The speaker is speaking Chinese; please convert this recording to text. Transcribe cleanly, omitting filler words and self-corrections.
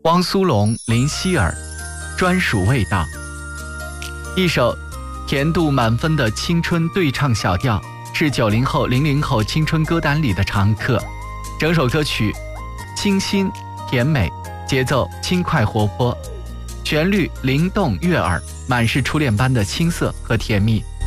汪苏泷、林希儿，专属味道。一首甜度满分的青春对唱小调，是90后、00后青春歌单里的常客。整首歌曲清新甜美，节奏轻快活泼，旋律灵动悦耳，满是初恋般的青涩和甜蜜。